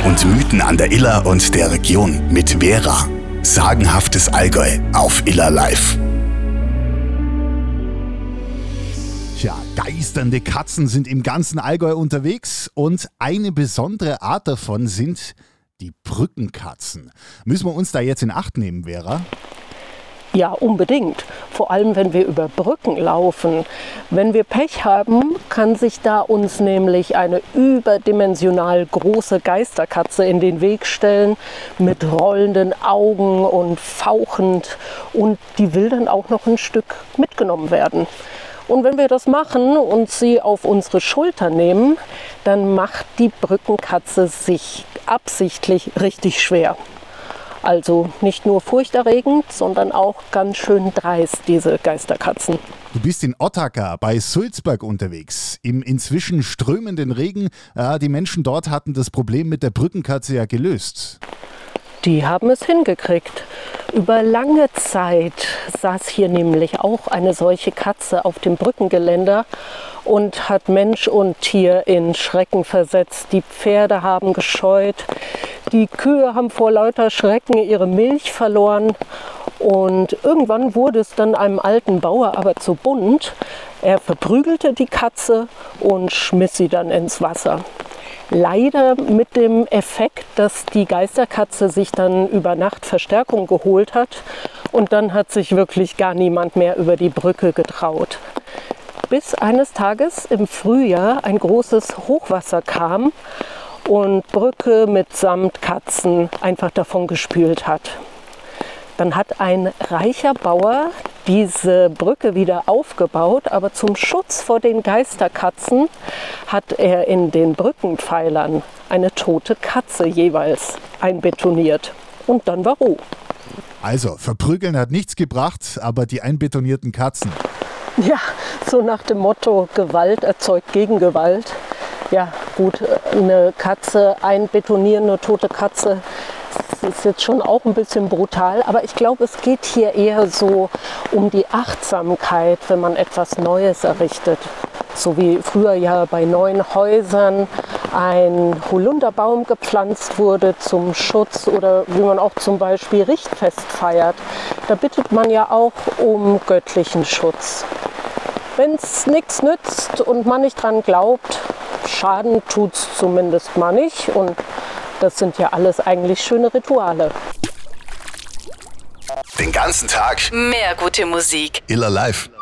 und Mythen an der Iller und der Region mit Vera. Sagenhaftes Allgäu auf Iller Live. Tja, geisternde Katzen sind im ganzen Allgäu unterwegs und eine besondere Art davon sind die Brückenkatzen. Müssen wir uns da jetzt in Acht nehmen, Vera? Ja, unbedingt. Vor allem, wenn wir über Brücken laufen. Wenn wir Pech haben, kann sich da uns nämlich eine überdimensional große Geisterkatze in den Weg stellen mit rollenden Augen und fauchend. Und die will dann auch noch ein Stück mitgenommen werden. Und wenn wir das machen und sie auf unsere Schulter nehmen, dann macht die Brückenkatze sich absichtlich richtig schwer. Also nicht nur furchterregend, sondern auch ganz schön dreist, diese Geisterkatzen. Du bist in Ottaka bei Sulzbach unterwegs. Im inzwischen strömenden Regen. Die Menschen dort hatten das Problem mit der Brückenkatze ja gelöst. Die haben es hingekriegt. Über lange Zeit saß hier nämlich auch eine solche Katze auf dem Brückengeländer und hat Mensch und Tier in Schrecken versetzt. Die Pferde haben gescheut, die Kühe haben vor lauter Schrecken ihre Milch verloren. Und irgendwann wurde es dann einem alten Bauer aber zu bunt. Er verprügelte die Katze und schmiss sie dann ins Wasser. Leider mit dem Effekt, dass die Geisterkatze sich dann über Nacht Verstärkung geholt hat und dann hat sich wirklich gar niemand mehr über die Brücke getraut. Bis eines Tages im Frühjahr ein großes Hochwasser kam und Brücke mitsamt Katzen einfach davon gespült hat. Dann hat ein reicher Bauer diese Brücke wieder aufgebaut, aber zum Schutz vor den Geisterkatzen hat er in den Brückenpfeilern eine tote Katze jeweils einbetoniert. Und dann war Ruhe. Also, verprügeln hat nichts gebracht, aber die einbetonierten Katzen. Ja, so nach dem Motto, Gewalt erzeugt Gegengewalt. Ja gut, eine Katze einbetonieren, eine tote Katze, das ist jetzt schon auch ein bisschen brutal, aber ich glaube, es geht hier eher so um die Achtsamkeit, wenn man etwas Neues errichtet. So wie früher ja bei neuen Häusern ein Holunderbaum gepflanzt wurde zum Schutz oder wie man auch zum Beispiel Richtfest feiert. Da bittet man ja auch um göttlichen Schutz. Wenn es nichts nützt und man nicht dran glaubt, Schaden tut es zumindest mal nicht und das sind ja alles eigentlich schöne Rituale. Den ganzen Tag mehr gute Musik. Iller Live.